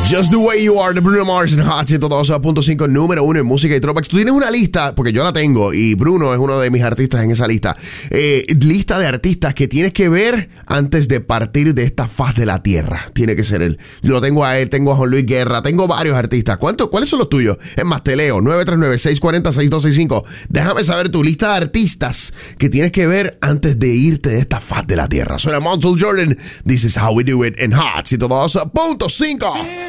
Just the Way You Are de Bruno Mars en Hot 102.5, número 1 en música y throwbacks. Tú tienes una lista, porque yo la tengo, y Bruno es uno de mis artistas en esa lista. Lista de artistas que tienes que ver antes de partir de esta faz de la tierra. Tiene que ser él. Yo lo tengo a él, tengo a Juan Luis Guerra, tengo varios artistas. ¿Cuáles son los tuyos? Es más, te leo, 939-640-6265. Déjame saber tu lista de artistas que tienes que ver antes de irte de esta faz de la tierra. Suena Montel Jordan. This is how we do it en Hot 102.5.